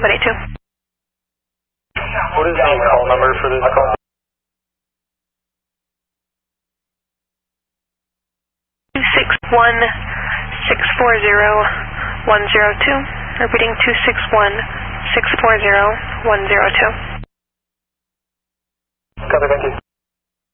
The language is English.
782. What is the call number for this call? 261-640-102. Repeating 261-640-102. Copy, thank you.